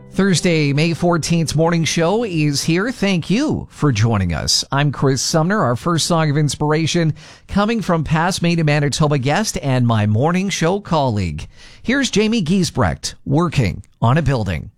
Thursday, May 14th morning show is here. Thank you for joining us. I'm Chris Sumner. Our first song of inspiration coming from past Maine and Manitoba guest and my morning show colleague. Here's Jamie Giesbrecht, Working on a Building.